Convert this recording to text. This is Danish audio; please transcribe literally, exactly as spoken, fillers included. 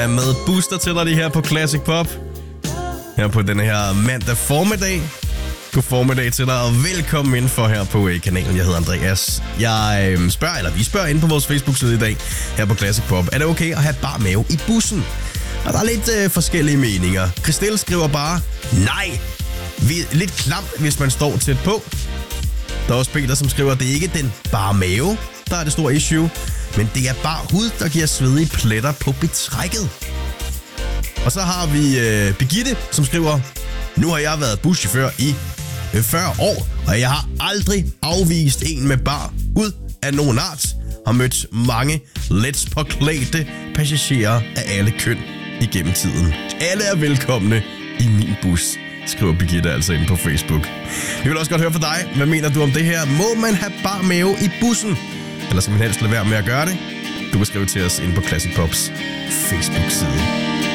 Med booster til dig her på Classic Pop. Her på denne her mandag formiddag. God formiddag til dig, og velkommen ind for her på kanalen. Jeg hedder Andreas. Jeg øh, spørger, eller vi spørger ind på vores Facebook-side i dag, her på Classic Pop. Er det okay at have bar mave i bussen? Og der er lidt øh, forskellige meninger. Christelle skriver bare, nej. Vi, lidt klamt, hvis man står tæt på. Der er også Peter, som skriver, at det er ikke den bare mave, der er det store issue, men det er bare hud, der giver svedige pletter på betrækket. Og så har vi øh, Birgitte, som skriver, nu har jeg været buschauffør i øh, fyrre år, og jeg har aldrig afvist en med bar hud af nogen art. Har mødt mange let påklædte passagerer af alle køn igennem tiden. Alle er velkomne i min bus, skriver Birgitte altså ind på Facebook. Vi vil også godt høre fra dig. Hvad mener du om det her? Må man have bar mave i bussen? Eller skal man helst lade være med at gøre det? Du kan skrive til os ind på Classic Pops Facebook-side.